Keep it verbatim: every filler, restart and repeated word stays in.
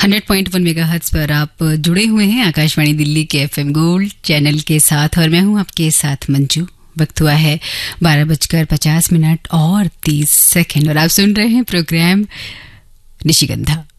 Hundred point one megahertz पर आप जुड़े हुए हैं आकाशवाणी दिल्ली के एफएम गोल्ड चैनल के साथ और मैं हूं आपके साथ मंजू। वक्त हुआ है बारह बजकर पचास मिनट और तीस सेकंड और आप सुन रहे हैं प्रोग्राम निशिगंधा।